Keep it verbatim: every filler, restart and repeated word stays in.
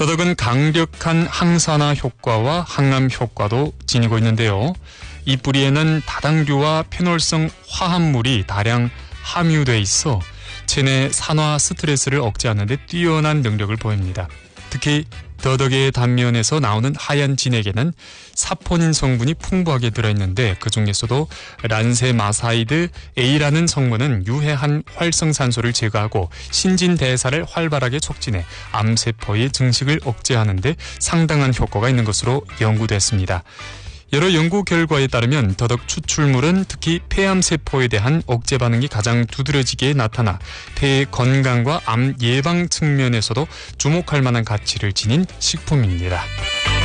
더덕은 강력한 항산화 효과와 항암 효과도 지니고 있는데요. 이 뿌리에는 다당류와 페놀성 화합물이 다량 함유돼 있어 체내 산화 스트레스를 억제하는 데 뛰어난 능력을 보입니다. 특히 더덕의 단면에서 나오는 하얀 진액에는 사포닌 성분이 풍부하게 들어있는데 그 중에서도 란세마사이드 A라는 성분은 유해한 활성산소를 제거하고 신진대사를 활발하게 촉진해 암세포의 증식을 억제하는 데 상당한 효과가 있는 것으로 연구됐습니다. 여러 연구 결과에 따르면 더덕 추출물은 특히 폐암세포에 대한 억제 반응이 가장 두드러지게 나타나 폐의 건강과 암 예방 측면에서도 주목할 만한 가치를 지닌 식품입니다.